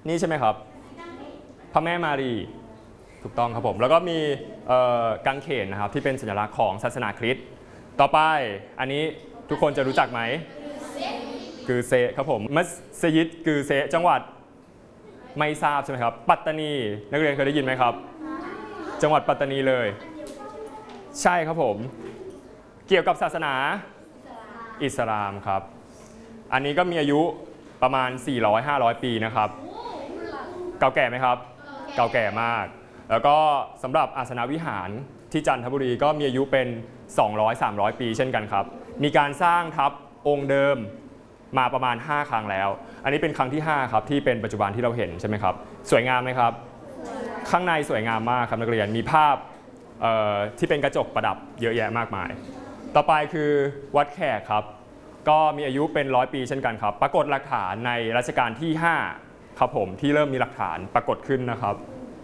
นี่ใช่ไหมครับพระแม่มารีถูกต้องครับผมแล้วก็มีกางเขนนะครับที่เป็นสัญลักษณ์ของศาสนาคริสต์ต่อไปอันนี้ทุกคนจะรู้จักไหมกือเซครับผมมัสยิดกือเซจังหวัดไม่ทราบใช่ไหมครับปัตตานีนักเรียนเคยได้ยินไหมครับจังหวัดปัตตานีเลยใช่ครับผมเกี่ยวกับศาสนาอิสลามครับอันนี้ก็มีอายุประมาณ 400-500 ปีนะครับเก่าแก่ไหมครับเก่าแก่มากแล้วก็สำหรับอาสนวิหารที่จันทบุรีก็มีอายุเป็น 200-300 ปีเช่นกันครับมีการสร้างทับองค์เดิมมาประมาณ5ครั้งแล้วอันนี้เป็นครั้งที่5ครับที่เป็นปัจจุบันที่เราเห็นใช่ไหมครับสวยงามไหมครับข้างในสวยงามมากครับนักเรียนมีภาพที่เป็นกระจกประดับเยอะแยะมากมายต่อไปคือวัดแขกครับก็มีอายุเป็น100 ปีเช่นกันครับปรากฏหลักฐานในรัชกาลที่5ครับผมที่เริ่มมีหลักฐานปรากฏขึ้นนะครับ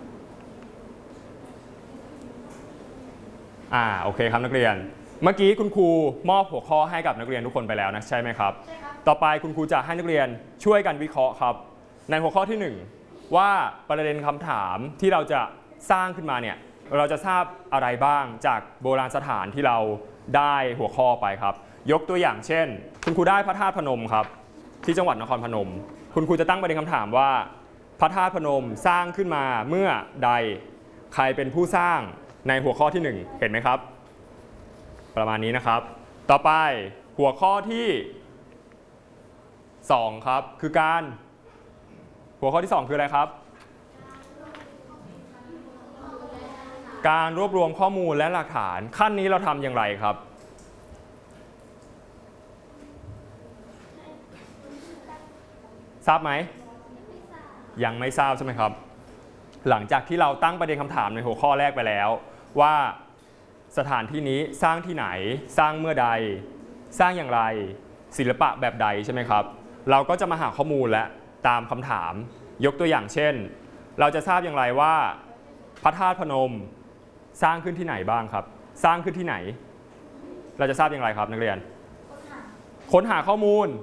โอเคครับนักเรียนเมื่อกี้คุณครูมอบหัวข้อให้กับนักเรียนทุกคนไปแล้วนะใช่ไหมครับใช่ครับต่อไปคุณครูจะให้นักเรียนช่วยกันวิเคราะห์ครับในหัวข้อที่1ว่าประเด็นคำถามที่เราจะสร้างขึ้นมาเนี่ยเราจะทราบอะไรบ้างจากโบราณสถานที่เราได้หัวข้อไปครับยกตัวอย่างเช่นคุณครูได้พระธาตุพนมครับที่จังหวัดนครพนมคุณครูจะตั้งประเด็นคำถามว่าพระธาตุพนมสร้างขึ้นมาเมื่อใดใครเป็นผู้สร้างในหัวข้อที่1เห็นไหมครับประมาณนี้นะครับต่อไปหัวข้อที่2ครับคือการหัวข้อที่2คืออะไรครับการรวบรวมข้อมูลและหลักฐานขั้นนี้เราทำอย่างไรครับทราบไหมยังไม่ทราบใช่ไหมครับหลังจากที่เราตั้งประเด็นคำถามในหัวข้อแรกไปแล้วว่าสถานที่นี้สร้างที่ไหนสร้างเมื่อใดสร้างอย่างไรศิลปะแบบใดใช่ไหมครับเราก็จะมาหาข้อมูลและตามคำถามยกตัวอย่างเช่นเราจะทราบอย่างไรว่าพระธาตุพนมสร้างขึ้นที่ไหนบ้างครับสร้างขึ้นที่ไหนเราจะทราบอย่างไรครับนักเรียนค้นหาข้อมูล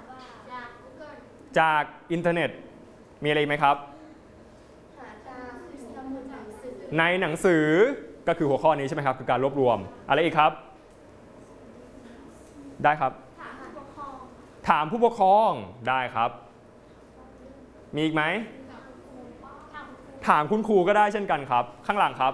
จากอินเทอร์เน็ตมีอะไรไหมครับในหนังสือก็คือหัวข้อนี้ใช่ไหมครับคือการรวบรวมอะไรอีกครับได้ครับถามผู้ปกครองได้ครับมีอีกไหมถามคุณครูก็ได้เช่นกันครับข้างหลังครับ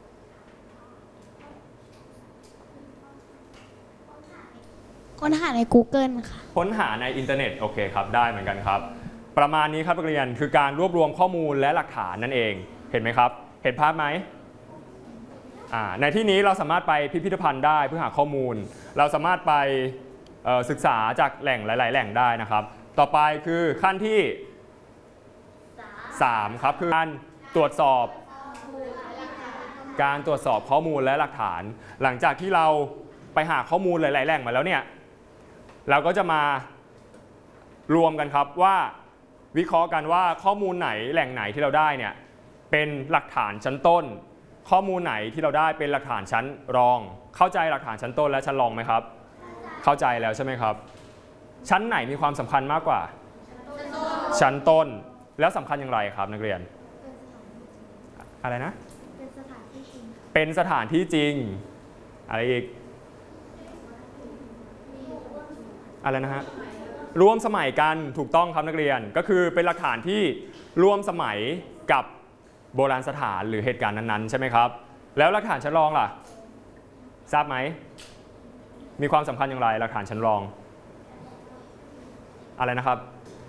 ค้นหาใน Google ค่ะค้นหาในอินเทอร์เน็ตโอเคครับได้เหมือนกันครับประมาณนี้ครับนักเรียนคือการรวบรวมข้อมูลและหลักฐานนั่นเองเห็นไหมครับเห็นภาพไหมในที่นี้เราสามารถไปพิพิธภัณฑ์ได้เพื่อหาข้อมูลเราสามารถไปศึกษาจากแหล่งหลายๆแหล่งได้นะครับต่อไปคือขั้นที่3ครับคือการตรวจสอบข้อมูลและหลักฐานหลังจากที่เราไปหาข้อมูลหลายๆแหล่งมาแล้วเนี่ยเราก็จะมารวมกันครับว่าวิเคราะห์กันว่าข้อมูลไหนแหล่งไหนที่เราได้เนี่ยเป็นหลักฐานชั้นต้นข้อมูลไหนที่เราได้เป็นหลักฐานชั้นรองเข้าใจหลักฐานชั้นต้นและชั้นรองไหมครับเข้าใจแล้วใช่ไหมครับชั้นไหนมีความสำคัญมากกว่าชั้นต้นแล้วสำคัญอย่างไรครับนักเรียนอะไรนะเป็นสถานที่จริงอะไรอีกอะไรนะฮะร่วมสมัยกันถูกต้องครับนักเรียนก็คือเป็นหลักฐานที่ร่วมสมัยกับโบราณสถานหรือเหตุการณ์นั้นๆใช่ไหมครับแล้วหลักฐานชั้นรองล่ะทราบไหมมีความสำคัญอย่างไรหลักฐานชั้นรองอะไรนะครับ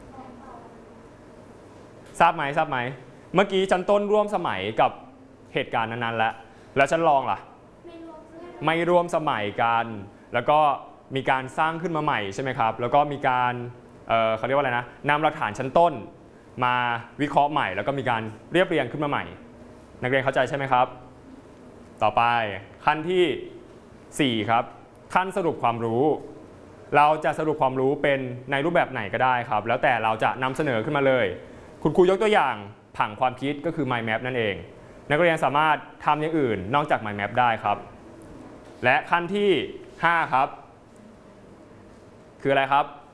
ทราบไหมเมื่อกี้ชั้นต้นร่วมสมัยกับเหตุการณ์นั้นๆแล้วชั้นรองล่ะไม่ร่วมสมัยกันแล้วก็มีการสร้างขึ้นมาใหม่ใช่ไหมครับแล้วก็มีการเขาเรียกว่าอะไรนะนำหลักฐานชั้นต้นมาวิเคราะห์ใหม่แล้วก็มีการเรียบเรียงขึ้นมาใหม่นักเรียนเข้าใจใช่ไหมครับต่อไปขั้นที่4ครับขั้นสรุปความรู้เราจะสรุปความรู้เป็นในรูปแบบไหนก็ได้ครับแล้วแต่เราจะนำเสนอขึ้นมาเลยคุณครูยกตัวอย่างผังความคิดก็คือ mind map นั่นเองนักเรียนสามารถทำอย่างอื่นนอกจาก mind map ได้ครับและขั้นที่5ครับคืออะไรครับ